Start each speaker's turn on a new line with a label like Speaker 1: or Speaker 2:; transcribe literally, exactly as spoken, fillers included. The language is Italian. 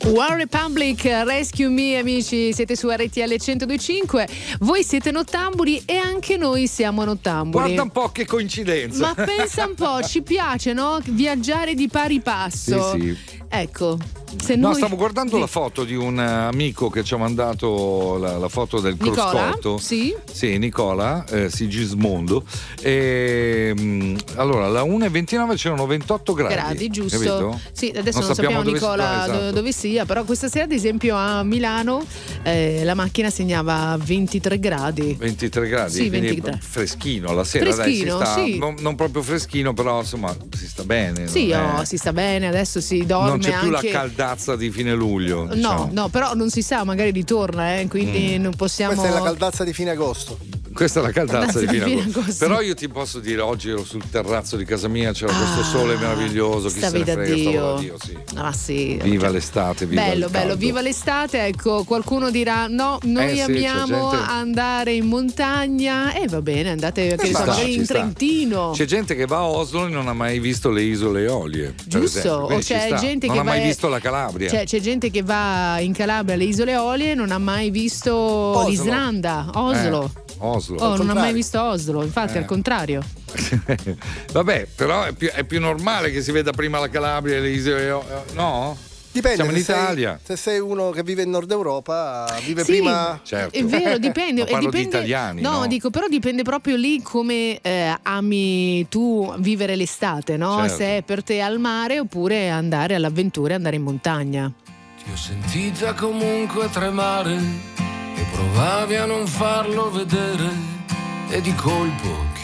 Speaker 1: One Republic, Rescue Me, amici, siete su R T L centodue e cinque, voi siete nottambuli e anche noi siamo nottambuli.
Speaker 2: Guarda un po' che coincidenza.
Speaker 1: Ma pensa un po', ci piace, no? Viaggiare di pari passo.
Speaker 2: Sì, sì.
Speaker 1: Ecco. Se
Speaker 2: no,
Speaker 1: noi...
Speaker 2: stavo guardando la foto di un amico che ci ha mandato la, la foto del
Speaker 1: Nicola?
Speaker 2: cruscotto.
Speaker 1: Sì.
Speaker 2: Sì, Nicola, eh, Sigismondo. E, mh, allora, alla una e ventinove c'erano ventotto gradi.
Speaker 1: Gradi, giusto.
Speaker 2: Capito?
Speaker 1: Sì, adesso non,
Speaker 2: non
Speaker 1: sappiamo,
Speaker 2: dove
Speaker 1: Nicola
Speaker 2: si... no, esatto.
Speaker 1: dove sia, però questa sera ad esempio a Milano eh, la macchina segnava ventitré gradi.
Speaker 2: ventitré gradi,
Speaker 1: sì,
Speaker 2: quindi
Speaker 1: ventitré.
Speaker 2: Freschino la sera,
Speaker 1: freschino,
Speaker 2: dai, si sta,
Speaker 1: sì.
Speaker 2: non, non proprio freschino, però insomma si sta bene.
Speaker 1: Sì,
Speaker 2: non
Speaker 1: oh,
Speaker 2: è...
Speaker 1: si sta bene, adesso si dorme.
Speaker 2: Non c'è più
Speaker 1: anche...
Speaker 2: la caldazza di fine luglio. Diciamo.
Speaker 1: No, no, però non si sa, magari ritorna, eh, quindi mm. non possiamo.
Speaker 3: Questa è la caldazza di fine agosto.
Speaker 2: Questa è la caldazza di fine agosto.
Speaker 1: agosto.
Speaker 2: Però io ti posso dire, oggi ero sul terrazzo di casa mia, c'era
Speaker 1: ah,
Speaker 2: questo sole meraviglioso, chi se ne frega, stavo da Dio, sì.
Speaker 1: Ah, sì.
Speaker 2: Viva
Speaker 1: cioè,
Speaker 2: l'estate, viva
Speaker 1: bello,
Speaker 2: il
Speaker 1: bello,
Speaker 2: caldo.
Speaker 1: viva l'estate. Ecco, qualcuno dirà no, noi
Speaker 2: eh sì,
Speaker 1: amiamo
Speaker 2: gente...
Speaker 1: andare in montagna e eh, va bene, andate eh che
Speaker 2: sta,
Speaker 1: so, magari in
Speaker 2: sta.
Speaker 1: Trentino.
Speaker 2: C'è gente che va a Oslo e non ha mai visto le isole Eolie.
Speaker 1: Giusto, o c'è gente
Speaker 2: non
Speaker 1: che
Speaker 2: ha mai
Speaker 1: va...
Speaker 2: visto la Calabria.
Speaker 1: C'è, c'è gente che va in Calabria alle isole Eolie e non ha mai visto
Speaker 3: Oslo.
Speaker 1: l'Islanda, Oslo.
Speaker 2: Eh. Oslo.
Speaker 1: Oh, non ha mai visto Oslo, infatti
Speaker 2: eh.
Speaker 1: al contrario.
Speaker 2: Vabbè, però è più, è più normale che si veda prima la Calabria e le isole, no?
Speaker 3: Dipende,
Speaker 2: siamo in
Speaker 3: se
Speaker 2: Italia.
Speaker 3: Sei, se sei uno che vive in Nord Europa, vive
Speaker 1: sì,
Speaker 3: prima.
Speaker 2: Certo.
Speaker 1: È vero, dipende.
Speaker 2: Ma parlo
Speaker 1: dipende
Speaker 2: di italiani.
Speaker 1: no,
Speaker 2: no,
Speaker 1: dico, però dipende proprio lì come eh, ami tu vivere l'estate, no?
Speaker 2: Certo.
Speaker 1: Se è per te al mare oppure andare all'avventura e andare in montagna.
Speaker 4: Ti ho sentita comunque tremare e provavi a non farlo vedere e di colpo